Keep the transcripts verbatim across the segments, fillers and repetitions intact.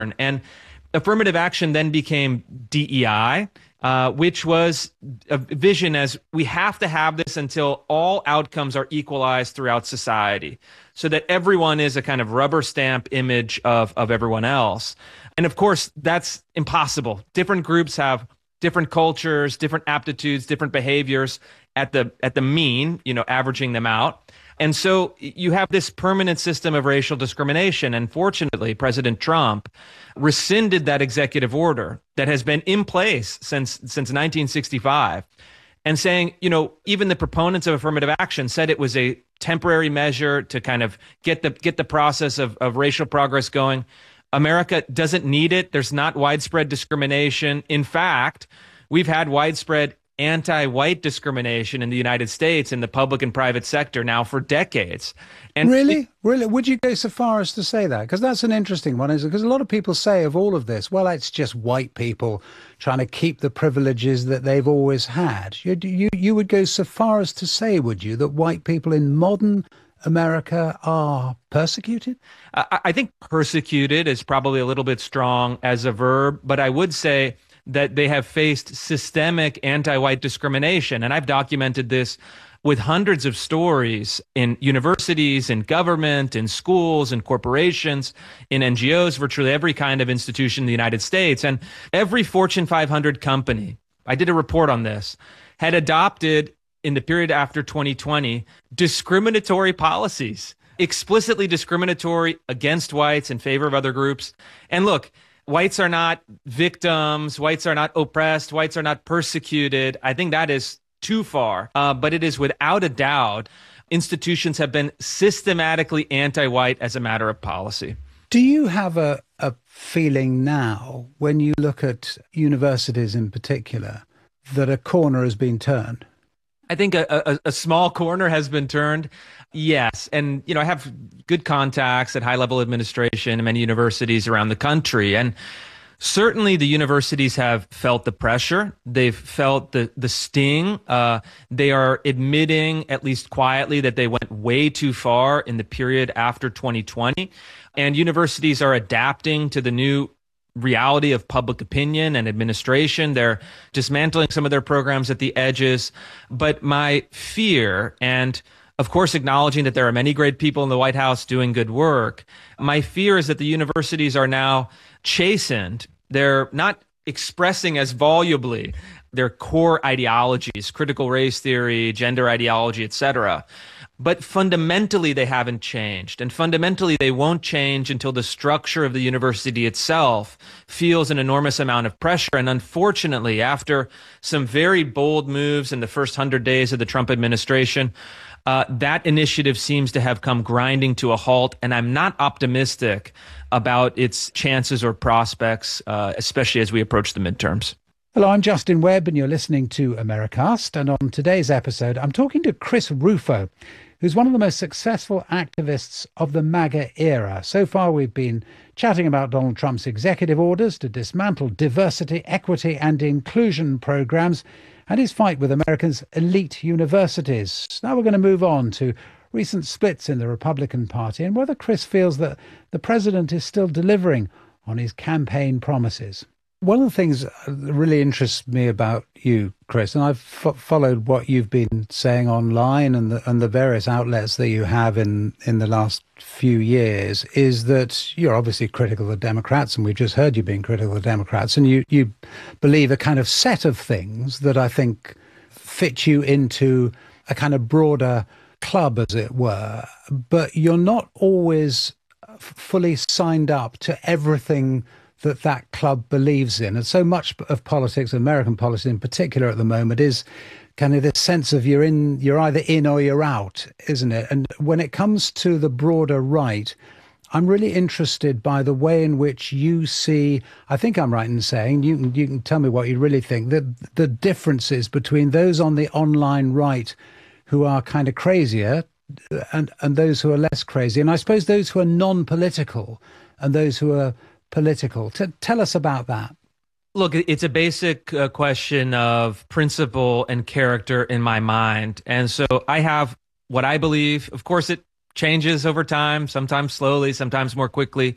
And affirmative action then became D E I, uh, which was a vision as we have to have this until all outcomes are equalized throughout society, so that everyone is a kind of rubber stamp image of, of everyone else. And of course, that's impossible. Different groups have different cultures, different aptitudes, different behaviors at the at the mean, you know, averaging them out. And so you have this permanent system of racial discrimination. And fortunately, President Trump rescinded that executive order that has been in place since since nineteen sixty-five, and saying, you know, even the proponents of affirmative action said it was a temporary measure to kind of get the get the process of, of racial progress going. America doesn't need it. There's not widespread discrimination. In fact, we've had widespread anti-white discrimination in the United States in the public and private sector now for decades. And really? it, really? Would you go so far as to say that? Because that's an interesting one, isn't it? Because a lot of people say of all of this, well, it's just white people trying to keep the privileges that they've always had. You, you, you would go so far as to say, would you, that white people in modern America are persecuted? I, I think persecuted is probably a little bit strong as a verb, but I would say that they have faced systemic anti-white discrimination. And I've documented this with hundreds of stories in universities, in government, in schools, in corporations, in N G Os, virtually every kind of institution in the United States. And every Fortune five hundred company, I did a report on this, had adopted in the period after twenty twenty discriminatory policies, explicitly discriminatory against whites in favor of other groups. And look, whites are not victims. Whites are not oppressed. Whites are not persecuted. I think that is too far. Uh, but it is without a doubt, institutions have been systematically anti-white as a matter of policy. Do you have a, a feeling now, when you look at universities in particular, that a corner has been turned? I think a, a, a small corner has been turned. Yes. And, you know, I have good contacts at high-level administration in many universities around the country. And certainly the universities have felt the pressure. They've felt the, the sting. Uh, they are admitting, at least quietly, that they went way too far in the period after twenty twenty. And universities are adapting to the new reality of public opinion and administration. They're dismantling some of their programs at the edges. But my fear, and of course acknowledging that there are many great people in the White House doing good work, my fear is that the universities are now chastened. They're not expressing as volubly their core ideologies, critical race theory, gender ideology, et cetera. But fundamentally, they haven't changed. And fundamentally, they won't change until the structure of the university itself feels an enormous amount of pressure. And unfortunately, after some very bold moves in the first hundred days of the Trump administration, uh, that initiative seems to have come grinding to a halt. And I'm not optimistic about its chances or prospects, uh, especially as we approach the midterms. Hello, I'm Justin Webb, and you're listening to Americast. And on today's episode, I'm talking to Chris Rufo, who's one of the most successful activists of the MAGA era. So far, we've been chatting about Donald Trump's executive orders to dismantle diversity, equity and inclusion programs and his fight with America's elite universities. Now we're going to move on to recent splits in the Republican Party and whether Chris feels that the president is still delivering on his campaign promises. One of the things that really interests me about you, Chris, and I've f- followed what you've been saying online and the, and the various outlets that you have in, in the last few years, is that you're obviously critical of the Democrats, and we've just heard you being critical of the Democrats, and you, you believe a kind of set of things that I think fit you into a kind of broader club, as it were, but you're not always fully signed up to everything that that club believes in. And so much of politics, American politics in particular at the moment, is kind of this sense of you're in, you're either in or you're out, isn't it? And when it comes to the broader right, I'm really interested by the way in which you see, I think I'm right in saying, you can, you can tell me what you really think, the, the differences between those on the online right who are kind of crazier and, and those who are less crazy. And I suppose those who are non-political and those who are political. T- tell us about that. Look, it's a basic uh, question of principle and character in my mind. And so I have what I believe. Of course, it changes over time, sometimes slowly, sometimes more quickly.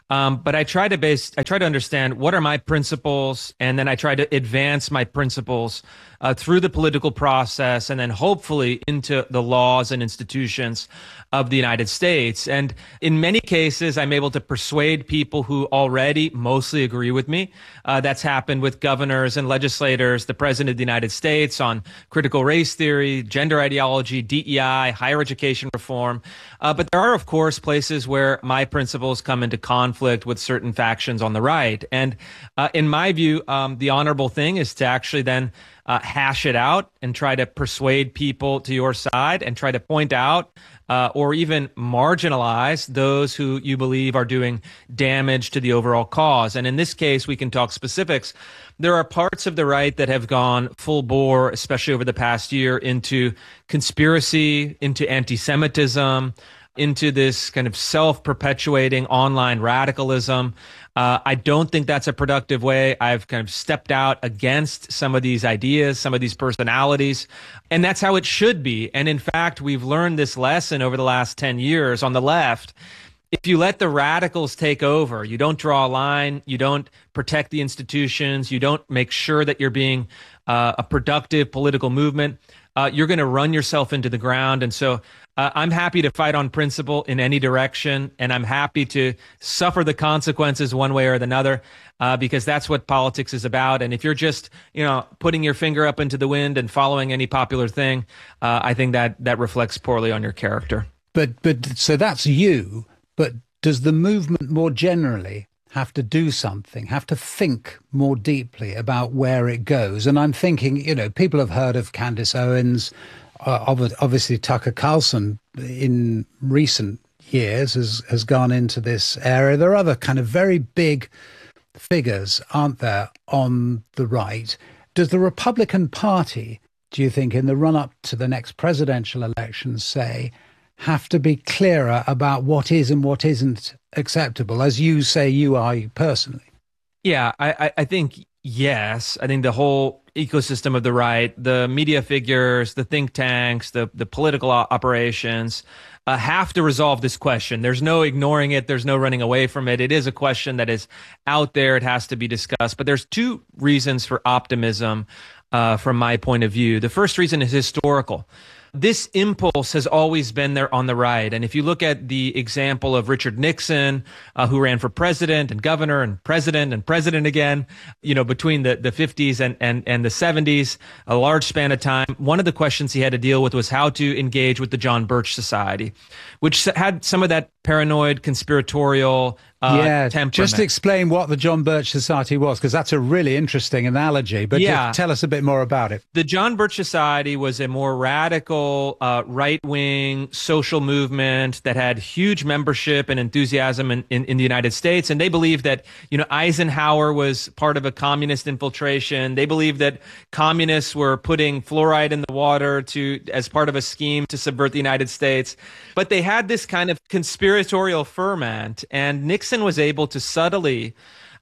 Um, but I try to base, I try to understand what are my principles, and then I try to advance my principles uh, through the political process, and then hopefully into the laws and institutions of the United States. And in many cases, I'm able to persuade people who already mostly agree with me. Uh, that's happened with governors and legislators, the President of the United States on critical race theory, gender ideology, D E I, higher education reform. Uh, but there are, of course, places where my principles come into conflict with certain factions on the right. And uh, in my view, um, the honorable thing is to actually then uh, hash it out and try to persuade people to your side and try to point out uh, or even marginalize those who you believe are doing damage to the overall cause. And in this case, we can talk specifics. There are parts of the right that have gone full bore, especially over the past year, into conspiracy, into anti-Semitism, into this kind of self-perpetuating online radicalism. Uh, I don't think that's a productive way. I've kind of stepped out against some of these ideas, some of these personalities, and that's how it should be. And in fact, we've learned this lesson over the last ten years on the left. If you let the radicals take over, you don't draw a line, you don't protect the institutions, you don't make sure that you're being uh, a productive political movement, uh, you're going to run yourself into the ground. And so uh, I'm happy to fight on principle in any direction, and I'm happy to suffer the consequences one way or another, uh, because that's what politics is about. And if you're just, you know, putting your finger up into the wind and following any popular thing, uh, I think that that reflects poorly on your character. But but so that's you. But does the movement more generally have to do something, have to think more deeply about where it goes? And I'm thinking, you know, people have heard of Candace Owens, uh, obviously Tucker Carlson in recent years has, has gone into this area. There are other kind of very big figures, aren't there, on the right? Does the Republican Party, do you think, in the run-up to the next presidential election, say, have to be clearer about what is and what isn't acceptable, as you say you are personally? Yeah, I, I think yes. I think the whole ecosystem of the right, the media figures, the think tanks, the, the political operations uh, have to resolve this question. There's no ignoring it. There's no running away from it. It is a question that is out there. It has to be discussed. But there's two reasons for optimism uh, from my point of view. The first reason is historical. This impulse has always been there on the right. And if you look at the example of Richard Nixon, uh, who ran for president and governor and president and president again, you know, between the, the fifties and, and, and the seventies, a large span of time, one of the questions he had to deal with was how to engage with the John Birch Society, which had some of that paranoid, conspiratorial uh, yeah, temperament. Just explain what the John Birch Society was, because that's a really interesting analogy. But yeah. Tell us a bit more about it. The John Birch Society was a more radical, uh, right-wing social movement that had huge membership and enthusiasm in, in, in the United States. And they believed that, you know, Eisenhower was part of a communist infiltration. They believed that communists were putting fluoride in the water to as part of a scheme to subvert the United States. But they had this kind of conspiratorial ferment, and Nixon was able to subtly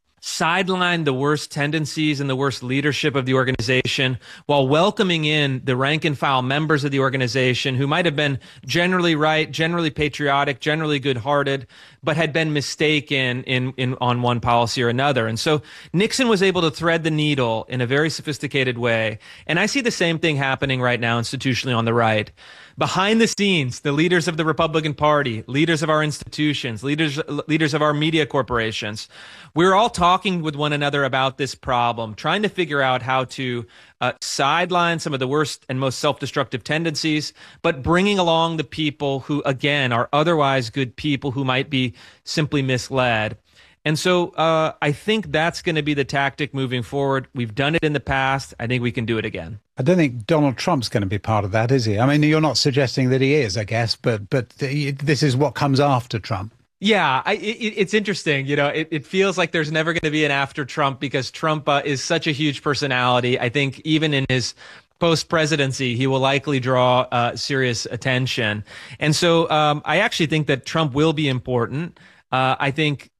sideline the worst tendencies and the worst leadership of the organization while welcoming in the rank and file members of the organization who might have been generally right, generally patriotic, generally good-hearted, but had been mistaken in, in on one policy or another. And so Nixon was able to thread the needle in a very sophisticated way. And I see the same thing happening right now institutionally on the right. Behind the scenes, the leaders of the Republican Party, leaders of our institutions, leaders leaders of our media corporations, we're all talking with one another about this problem, trying to figure out how to uh, sideline some of the worst and most self-destructive tendencies, but bringing along the people who, again, are otherwise good people who might be simply misled. And so uh, I think that's going to be the tactic moving forward. We've done it in the past. I think we can do it again. I don't think Donald Trump's going to be part of that, is he? I mean, you're not suggesting that he is, I guess, but but this is what comes after Trump. Yeah, I, it, it's interesting. You know, it, it feels like there's never going to be an after Trump because Trump uh, is such a huge personality. I think even in his post-presidency, he will likely draw uh, serious attention. And so um, I actually think that Trump will be important. Uh, I think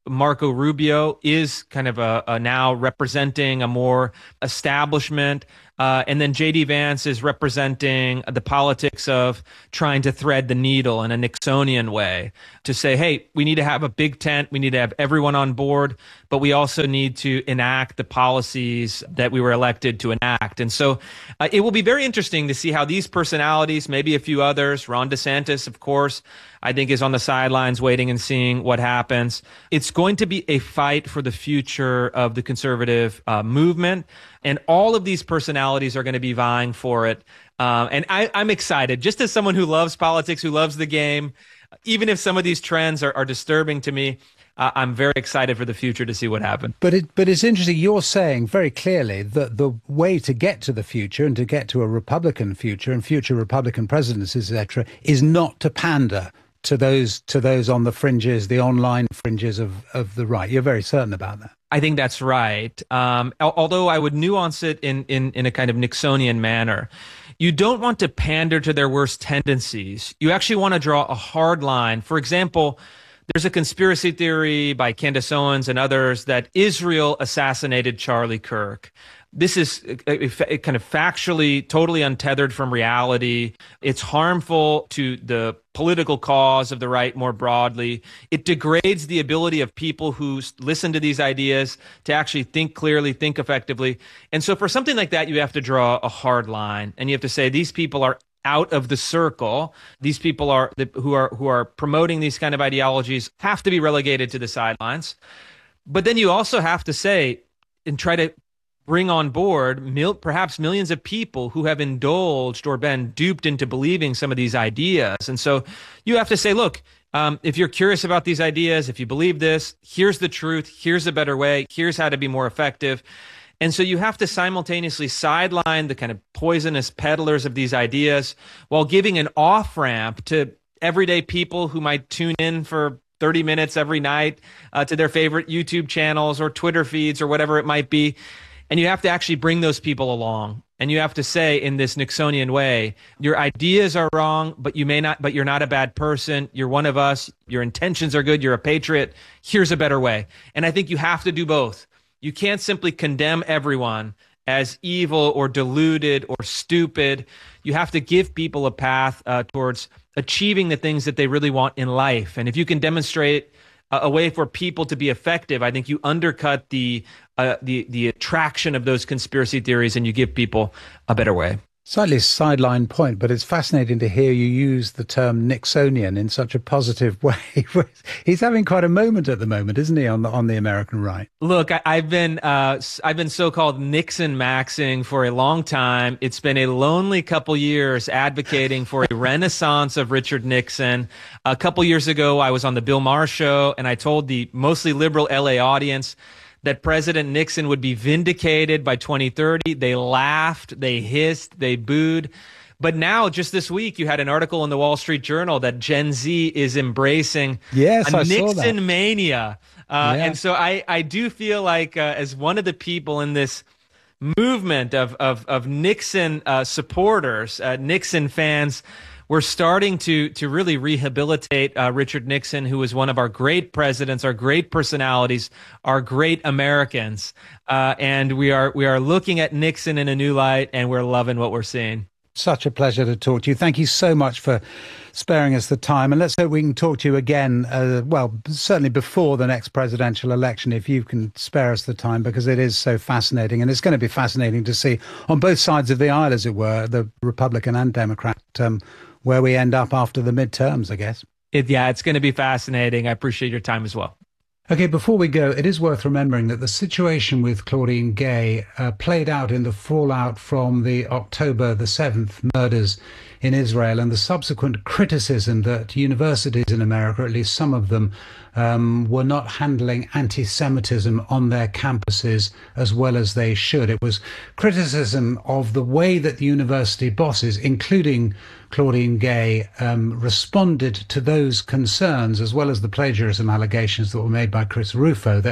Marco Rubio is kind of a, a now representing a more establishment. Uh, and then J D Vance is representing the politics of trying to thread the needle in a Nixonian way to say, hey, we need to have a big tent. We need to have everyone on board, but we also need to enact the policies that we were elected to enact. And so uh, it will be very interesting to see how these personalities, maybe a few others, Ron DeSantis, of course, I think is on the sidelines waiting and seeing what happens. It's going to be a fight for the future of the conservative uh, movement. And all of these personalities are going to be vying for it. Um, and I, I'm excited, just as someone who loves politics, who loves the game, even if some of these trends are, are disturbing to me, uh, I'm very excited for the future to see what happens. But it, but it's interesting. You're saying very clearly that the way to get to the future and to get to a Republican future and future Republican presidencies, et cetera, is not to pander to those to those on the fringes, the online fringes of, of the right. You're very certain about that. I think that's right. Um, although I would nuance it in, in, in a kind of Nixonian manner. You don't want to pander to their worst tendencies. You actually want to draw a hard line. For example, there's a conspiracy theory by Candace Owens and others that Israel assassinated Charlie Kirk. This is a, a, a kind of factually totally untethered from reality. It's harmful to the political cause of the right more broadly. It degrades the ability of people who listen to these ideas to actually think clearly, think effectively. And so for something like that, you have to draw a hard line, and you have to say these people are out of the circle. These people are who are who are promoting these kind of ideologies have to be relegated to the sidelines. But then you also have to say and try to bring on board mil- perhaps millions of people who have indulged or been duped into believing some of these ideas. And so you have to say, look, um, if you're curious about these ideas, if you believe this, here's the truth, here's a better way, here's how to be more effective. And so you have to simultaneously sideline the kind of poisonous peddlers of these ideas while giving an off-ramp to everyday people who might tune in for thirty minutes every night uh, to their favorite YouTube channels or Twitter feeds or whatever it might be. And you have to actually bring those people along. And you have to say in this Nixonian way, your ideas are wrong, but you may not, but you're not a bad person. You're one of us. Your intentions are good. You're a patriot. Here's a better way. And I think you have to do both. You can't simply condemn everyone as evil or deluded or stupid. You have to give people a path uh, towards achieving the things that they really want in life. And if you can demonstrate a, a way for people to be effective, I think you undercut the uh, the the attraction of those conspiracy theories and you give people a better way. Slightly sideline point, but it's fascinating to hear you use the term Nixonian in such a positive way. He's having quite a moment at the moment, isn't he, on the on the American right? Look, I, I've been uh, I've been so-called Nixon maxing for a long time. It's been a lonely couple years advocating for a renaissance of Richard Nixon. A couple years ago, I was on the Bill Maher show, and I told the mostly liberal L A audience that President Nixon would be vindicated by twenty thirty. They laughed, they hissed, they booed. But now, just this week, you had an article in the Wall Street Journal that Gen Z is embracing yes, a I Nixon saw that. mania. Uh, yeah. And so I, I do feel like uh, as one of the people in this movement of, of, of Nixon uh, supporters, uh, Nixon fans, we're starting to to really rehabilitate uh, Richard Nixon, who was one of our great presidents, our great personalities, our great Americans, uh, and we are we are looking at Nixon in a new light, and we're loving what we're seeing. Such a pleasure to talk to you. Thank you so much for sparing us the time, and let's hope we can talk to you again. Uh, well, certainly before the next presidential election, if you can spare us the time, because it is so fascinating, and it's going to be fascinating to see on both sides of the aisle, as it were, the Republican and Democrat. Um, where we end up after the midterms, I guess. It, yeah, it's going to be fascinating. I appreciate your time as well. Okay, before we go, it is worth remembering that the situation with Claudine Gay uh, played out in the fallout from the October the seventh murders in Israel and the subsequent criticism that universities in America, at least some of them, um, were not handling anti-Semitism on their campuses as well as they should. It was criticism of the way that the university bosses, including Claudine Gay, um, responded to those concerns, as well as the plagiarism allegations that were made by Chris Rufo, that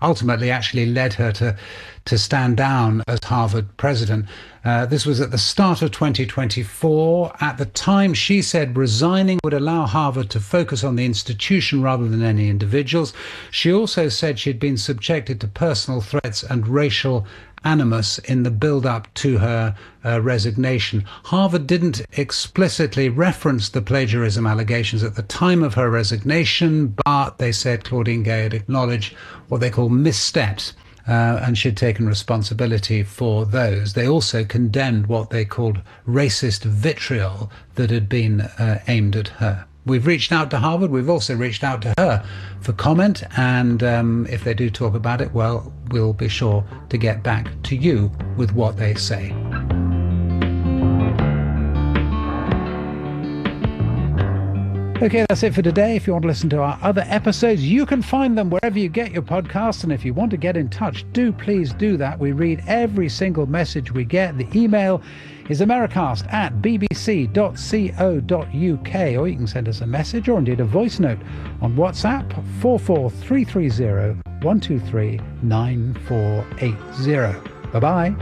ultimately actually led her to, to stand down as Harvard president. Uh, this was at the start of twenty twenty-four. At the time, she said resigning would allow Harvard to focus on the institution rather than any individuals. She also said she'd been subjected to personal threats and racial animus in the build-up to her uh, resignation. Harvard didn't explicitly reference the plagiarism allegations at the time of her resignation, but they said Claudine Gay had acknowledged what they call missteps, Uh, and she'd taken responsibility for those. They also condemned what they called racist vitriol that had been uh, aimed at her. We've reached out to Harvard. We've also reached out to her for comment. And um, if they do talk about it, well, we'll be sure to get back to you with what they say. Okay, that's it for today. If you want to listen to our other episodes, you can find them wherever you get your podcasts. And if you want to get in touch, do please do that. We read every single message we get. The email is americast at b b c dot co dot u k, or you can send us a message or indeed a voice note on WhatsApp four four three three zero one two three nine four eight zero. Bye-bye.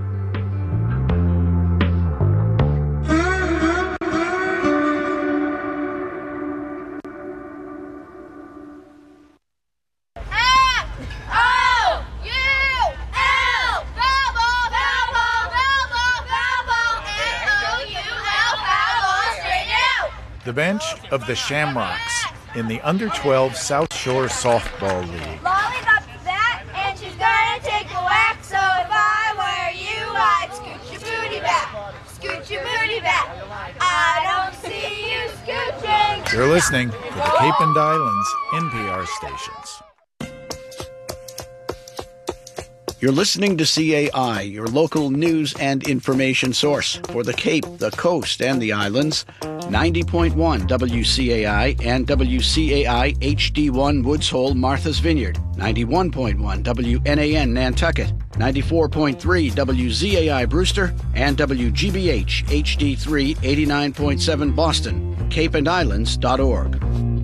The bench of the Shamrocks in the under twelve South Shore Softball League. Molly got that, and she's gonna take a whack, so if I were you, I'd scoot your booty back. Scoot your booty back. I don't see you scooching. You're listening to the Cape and Islands N P R stations. You're listening to C A I, your local news and information source for the Cape, the Coast, and the Islands. ninety point one W C A I and W C A I H D one Woods Hole, Martha's Vineyard. ninety-one point one W N A N Nantucket. ninety-four point three W Z A I Brewster. And W G B H H D three eighty-nine point seven Boston. cape and islands dot org.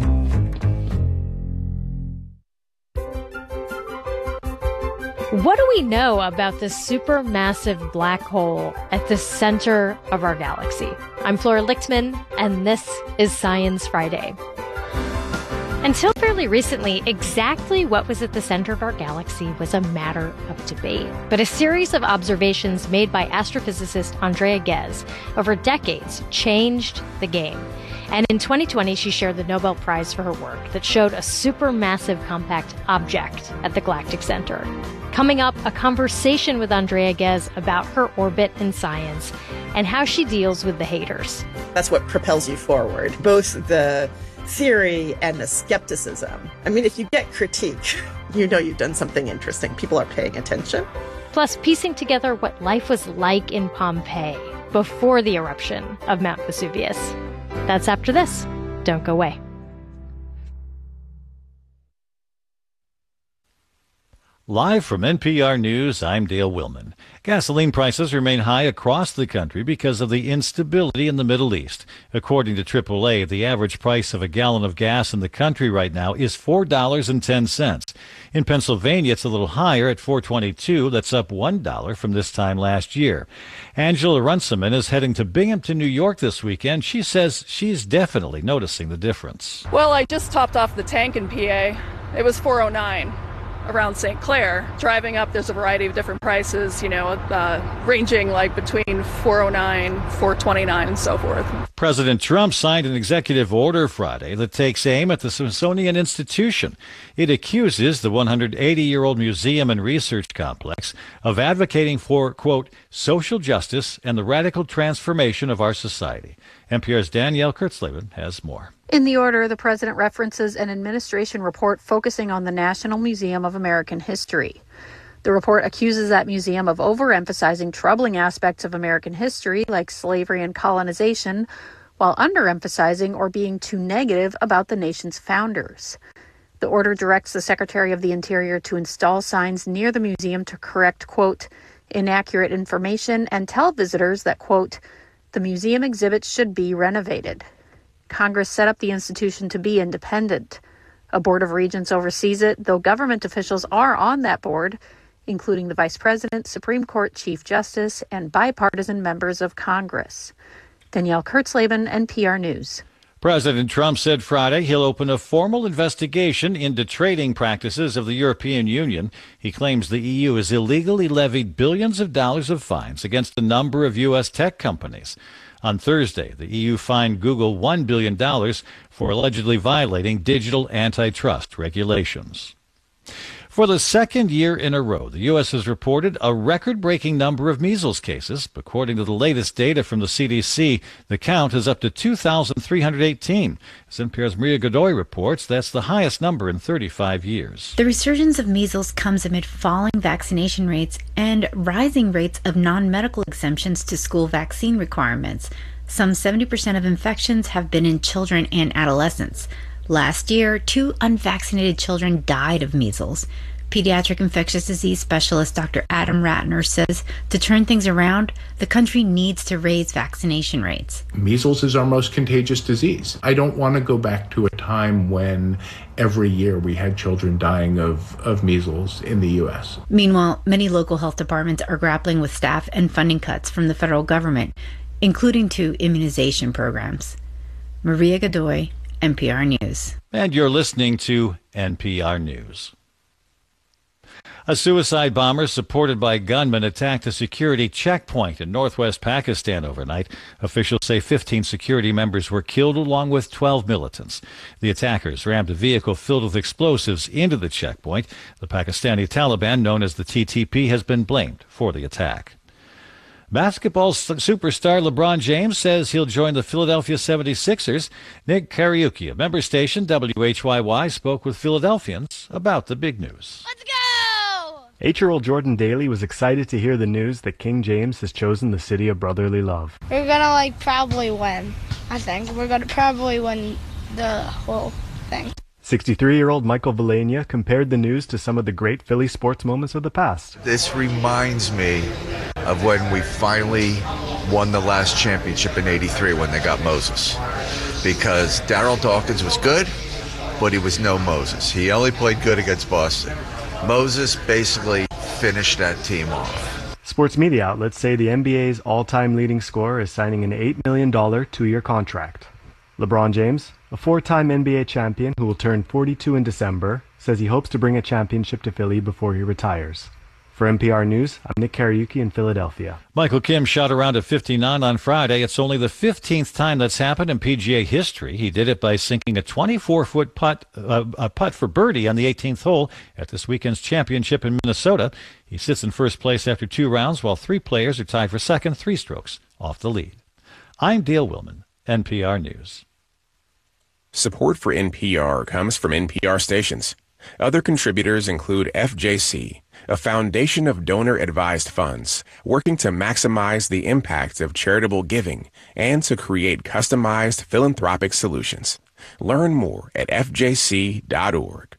What do we know about this supermassive black hole at the center of our galaxy? I'm Flora Lichtman, and this is Science Friday. Until fairly recently, exactly what was at the center of our galaxy was a matter of debate. But a series of observations made by astrophysicist Andrea Ghez over decades changed the game. And in twenty twenty, she shared the Nobel Prize for her work that showed a supermassive compact object at the galactic center. Coming up, a conversation with Andrea Ghez about her orbit and science and how she deals with the haters. That's what propels you forward, both the theory and the skepticism. I mean, if you get critique, you know you've done something interesting. People are paying attention. Plus, piecing together what life was like in Pompeii before the eruption of Mount Vesuvius. That's after this. Don't go away. Live from N P R News, I'm Dale Willman. Gasoline prices remain high across the country because of the instability in the Middle East. According to triple A, the average price of a gallon of gas in the country right now is four dollars and ten cents. In Pennsylvania, it's a little higher at four dollars and twenty-two cents. That's up one dollar from this time last year. Angela Runciman is heading to Binghamton, New York this weekend. She says she's definitely noticing the difference. Well, I just topped off the tank in P A. It was four oh nine. Around Saint Clair. Driving up, there's a variety of different prices, you know, uh, ranging like between four oh nine, four twenty-nine, and so forth. President Trump signed an executive order Friday that takes aim at the Smithsonian Institution. It accuses the one hundred eighty-year-old museum and research complex of advocating for, quote, social justice and the radical transformation of our society. N P R's Danielle Kurtzleben has more. In the order, the president references an administration report focusing on the National Museum of American History. The report accuses that museum of overemphasizing troubling aspects of American history, like slavery and colonization, while underemphasizing or being too negative about the nation's founders. The order directs the Secretary of the Interior to install signs near the museum to correct, quote, inaccurate information and tell visitors that, quote, the museum exhibits should be renovated. Congress set up the institution to be independent. A board of regents oversees it, though government officials are on that board, including the vice president, Supreme Court Chief Justice, and bipartisan members of Congress. Danielle Kurtzleben, N P R News. President Trump said Friday he'll open a formal investigation into trading practices of the European Union. He claims the E U has illegally levied billions of dollars of fines against a number of U S tech companies. On Thursday, the E U fined Google one billion dollars for allegedly violating digital antitrust regulations. For the second year in a row, the U S has reported a record-breaking number of measles cases. According to the latest data from the C D C, the count is up to two thousand three hundred eighteen. As N P R's Maria Godoy reports, that's the highest number in thirty-five years. The resurgence of measles comes amid falling vaccination rates and rising rates of non-medical exemptions to school vaccine requirements. Some seventy percent of infections have been in children and adolescents. Last year, two unvaccinated children died of measles. Pediatric infectious disease specialist Doctor Adam Ratner says to turn things around, the country needs to raise vaccination rates. Measles is our most contagious disease. I don't want to go back to a time when every year we had children dying of, of measles in the U S. Meanwhile, many local health departments are grappling with staff and funding cuts from the federal government, including to immunization programs. Maria Godoy, N P R News. And you're listening to N P R News. A suicide bomber supported by gunmen attacked a security checkpoint in northwest Pakistan overnight. Officials say fifteen security members were killed along with twelve militants. The attackers rammed a vehicle filled with explosives into the checkpoint. The Pakistani Taliban, known as the T T P, has been blamed for the attack. Basketball superstar LeBron James says he'll join the Philadelphia seventy-sixers. Nick Kariuki, a member station W H Y Y, spoke with Philadelphians about the big news. Let's go! Eight-year-old Jordan Daly was excited to hear the news that King James has chosen the city of brotherly love. We're gonna like probably win. I think we're gonna probably win the whole thing. sixty-three-year-old Michael Vilania compared the news to some of the great Philly sports moments of the past. This reminds me of when we finally won the last championship in eighty-three when they got Moses. Because Darryl Dawkins was good, but he was no Moses. He only played good against Boston. Moses basically finished that team off. Sports media outlets say the N B A's all-time leading scorer is signing an eight million dollars two-year contract. LeBron James, a four-time N B A champion who will turn forty-two in December, says he hopes to bring a championship to Philly before he retires. For N P R News, I'm Nick Kariuki in Philadelphia. Michael Kim shot around at fifty-nine on Friday. It's only the fifteenth time that's happened in P G A history. He did it by sinking a twenty-four-foot putt, uh, a putt for birdie on the eighteenth hole at this weekend's championship in Minnesota. He sits in first place after two rounds, while three players are tied for second, three strokes off the lead. I'm Dale Willman, N P R News. Support for N P R comes from N P R stations. Other contributors include F J C, a foundation of donor-advised funds working to maximize the impact of charitable giving and to create customized philanthropic solutions. Learn more at F J C dot org.